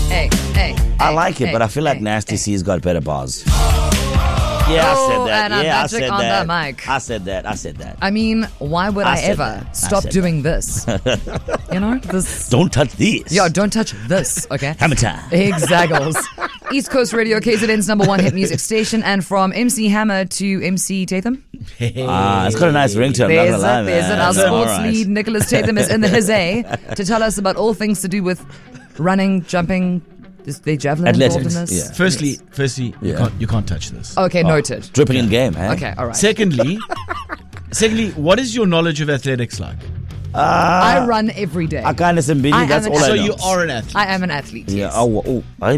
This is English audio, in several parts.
I like it, but I feel like Nasty C's got better bars. Yeah, I said that. And Yeah, I'm I said on that. the mic. I said that. I mean, why would I said ever that. I stop said doing this? You know, this. Don't touch these. Yeah, don't touch this, okay? Hammer time. Exactly. East Coast Radio, KZN's number one hit music station, and from MC Hammer to MC Tatham. It's got a nice ringtone. I'm not There's gonna lie, it, there's it. man. Our sports All right. lead, Nicholas Tatham, is in the hizzy to tell us about all things to do with running, jumping. Is there javelin involved in Athletics, this? yeah. Firstly, Yeah. you can't touch this. Okay, noted. Dripping in game, eh? Okay, all right. Secondly, what is your knowledge of athletics like? I run every day. I kind of Simbini, I that's am all an I So know. you are an athlete. I am an athlete. Yeah, Yes. I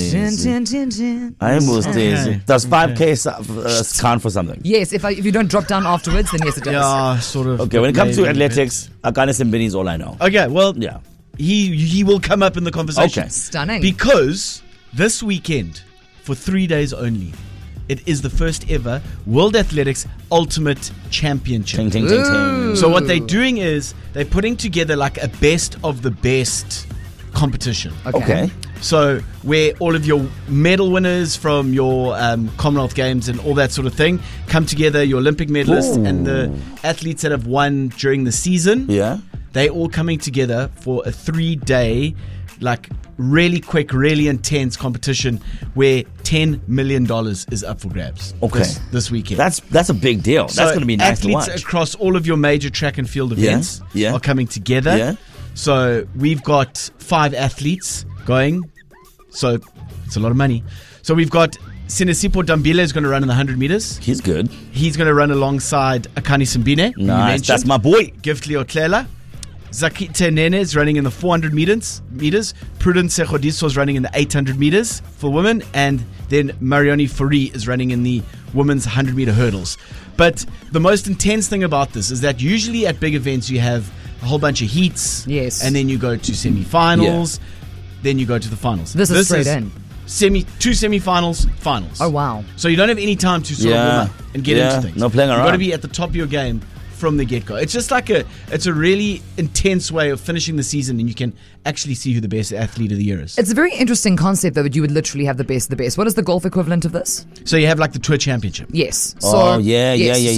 almost Okay. Does 5K count for something? Yes, if you don't drop down afterwards, then yes, it does. Yeah, sort of. Okay, when it comes to maybe. athletics, Akane Simbini is all I know. Okay, well, Yeah. he will come up in the conversation. Okay. Stunning. Because this weekend, for 3 days only, it is the first ever World Athletics Ultimate Championship. Ting, ting, ting, ting. So what they're doing is they're putting together like a best of the best competition. Okay. So where all of your medal winners from your Commonwealth Games and all that sort of thing come together, your Olympic medalists Ooh. and the athletes that have won during the season, Yeah. they all coming together for a 3-day, like really quick, really intense competition where $10 million is up for grabs. Okay. This weekend. That's a big deal. So That's going to be nice to athletes watch. across all of your major track and field events yeah. are coming together. Yeah. So we've got 5 athletes going. So it's a lot of money. So we've got Sinesipo Dambile is going to run in the 100 meters. He's good. He's going to run alongside Akani Simbine. who you Nice. mentioned. That's my boy. Gift Leotlela. Zakite Nene is running in the 400 meters. Prudence Sejodiso is running in the 800 meters for women. And then Marioni Furi is running in the women's 100 meter hurdles. But the most intense thing about this is that usually at big events you have a whole bunch of heats. Yes. And then you go to semi-finals. Then you go to the finals. This is straight in. Two semi-finals, finals. Oh, wow. So you don't have any time to sort of warm up and get into things. No playing You've got to around. be at the top of your game from the get-go. It's just like it's a really intense way of finishing the season, and you can actually see who the best athlete of the year is. It's a very interesting concept, though, that you would literally have the best of the best. What is the golf equivalent of this? So you have like the Tour Championship. Yes. Oh, yeah.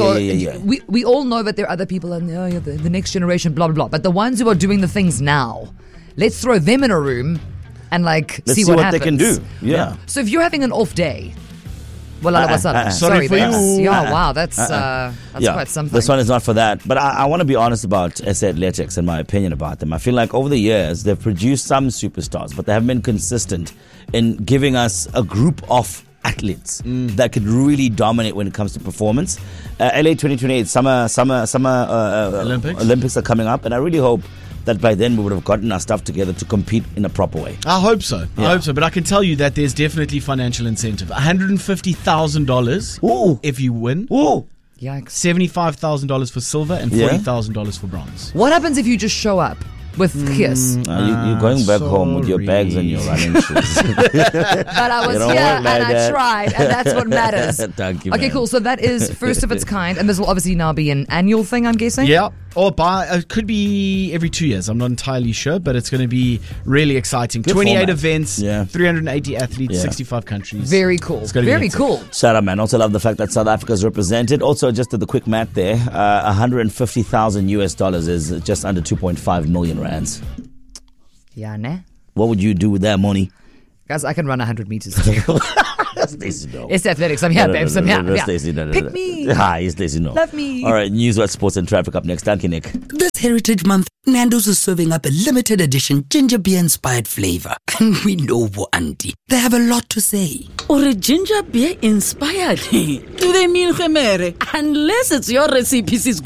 We all know that there are other people in the next generation, blah, blah, blah. But the ones who are doing the things now, let's throw them in a room and Let's see see what happens. they can do. Yeah. So if you're having an off day, well, Sorry for you. Yeah, wow, that's quite something. This one is not for that. But I want to be honest about SA Athletics and my opinion about them. I feel like over the years, they've produced some superstars, but they haven't been consistent in giving us a group of athletes that could really dominate when it comes to performance. LA 2028 summer Olympics are coming up, and I really hope that by then we would have gotten our stuff together to compete in a proper way. I hope so. Yeah. I hope so. But I can tell you that there's definitely financial incentive. $150,000 Ooh. if you win. Ooh. Yikes. $75,000 for silver and Yeah. $40,000 for bronze. What happens if you just show up with kiss? You're going back home with your bags and your running shoes. But I was It don't here work and like I that. tried, and that's what matters. Thank you, Okay, man. cool. So that is first of its kind, and this will obviously now be an annual thing, I'm guessing? Yeah. Or it could be every 2 years. I'm not entirely sure, but it's going to be really exciting. Good 28 format. events, Yeah. 380 athletes, Yeah. 65 countries. Very cool. It's gonna be Very hectic. cool. Shout out, man. Also love the fact that South Africa's represented. Also, just did the quick math there. $150,000 is just under 2.5 million rands. Yeah, ne? What would you do with that money? Guys, I can run 100 meters too. Stacey, no. It's athletics. I'm here, babes. I'm here. Stacey, no. Pick me. Hi, Stacey, no. Love me. All right, news, what sports and traffic up next. Thank you, Nick. This Heritage Month, Nando's is serving up a limited edition ginger beer inspired flavor. And we know for Auntie, they have a lot to say. Or a ginger beer inspired. Do they mean gemere? Unless it's your recipe, sis.